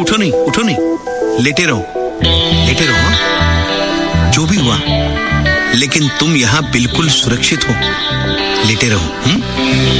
उठो नहीं, लेटे रहो हाँ? जो भी हुआ, लेकिन तुम यहाँ बिल्कुल सुरक्षित हो, लेटे रहो।